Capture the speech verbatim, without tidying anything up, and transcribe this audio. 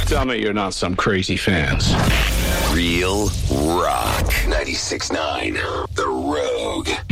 Tell me you're not some crazy fans. Real Rock. ninety-six point nine The Rogue.